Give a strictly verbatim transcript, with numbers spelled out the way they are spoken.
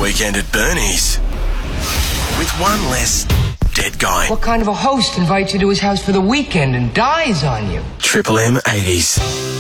weekend at Bernie's. With one less dead guy. What kind of a host invites you to his house for the weekend and dies on you? Triple M eighties.